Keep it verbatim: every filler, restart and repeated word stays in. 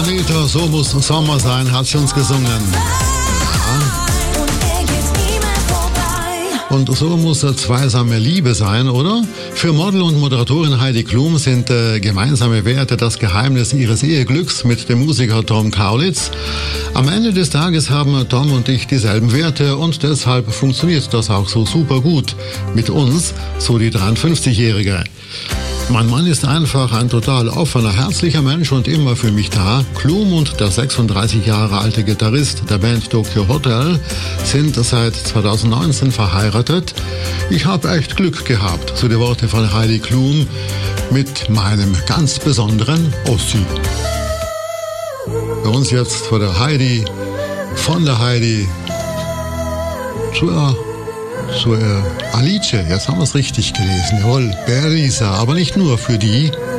Anita, so muss Sommer sein, hat sie uns gesungen. Ja. Und so muss zweisame Liebe sein, oder? Für Model und Moderatorin Heidi Klum sind äh, gemeinsame Werte das Geheimnis ihres Eheglücks mit dem Musiker Tom Kaulitz. Am Ende des Tages haben Tom und ich dieselben Werte und deshalb funktioniert das auch so super gut mit uns, so die dreiundfünfzigjährige. Mein Mann ist einfach ein total offener, herzlicher Mensch und immer für mich da. Klum und der sechsunddreißig Jahre alte Gitarrist der Band Tokyo Hotel sind seit zweitausendneunzehn verheiratet. Ich habe echt Glück gehabt, so die Worte von Heidi Klum mit meinem ganz besonderen Ossi. Bei uns jetzt von der Heidi, von der Heidi zur zur äh, Alice, jetzt haben wir es richtig gelesen, jawohl, Berisa, aber nicht nur für die.